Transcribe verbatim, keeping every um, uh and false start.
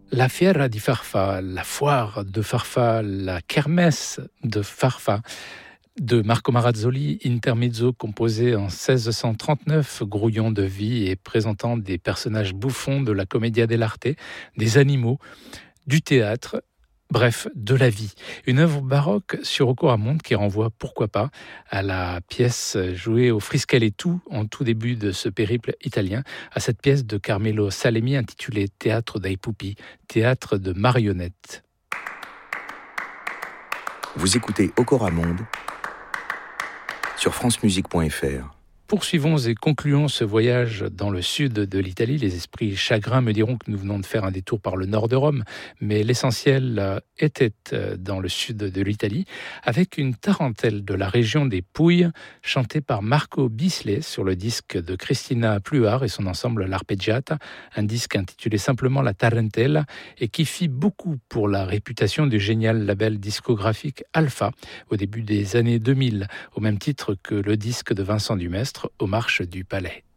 La Fiera di Farfa, la foire de Farfa, la kermesse de Farfa, de Marco Marazzoli, intermezzo composé en seize cent trente-neuf, grouillant de vie et présentant des personnages bouffons de la commedia dell'arte, des animaux, du théâtre, bref, de la vie. Une œuvre baroque sur Okoramonde qui renvoie, pourquoi pas, à la pièce jouée au Friscalettu en tout début de ce périple italien, à cette pièce de Carmelo Salemi intitulée Théâtre dei Pupi, théâtre de marionnettes. Vous écoutez Okoramonde sur francemusique point f r. Poursuivons et concluons ce voyage dans le sud de l'Italie. Les esprits chagrins me diront que nous venons de faire un détour par le nord de Rome, mais l'essentiel était dans le sud de l'Italie, avec une tarentelle de la région des Pouilles, chantée par Marco Bisley sur le disque de Cristina Pluart et son ensemble L'Arpeggiata, un disque intitulé simplement La Tarentella, et qui fit beaucoup pour la réputation du génial label discographique Alpha, au début des années deux mille, au même titre que le disque de Vincent Dumestre, Aux marches du palais.